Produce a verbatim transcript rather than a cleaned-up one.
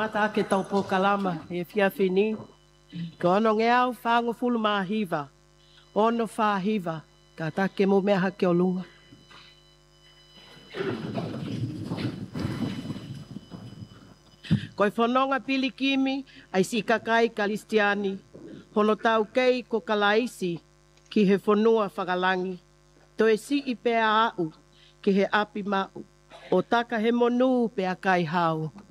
mata ke tau po kalama e fia fini. Ko ono nge au whango fulu maa hiva. Ono wha hiva. Ka take mo mea hake o lunga. Koe whanonga pili kimi ai si kakai kalistiani. Hono tau kei ko kalaisi ki he whanua whakalangi. To e si i pea au ki he api mau. O taka he monu pe a kai hau.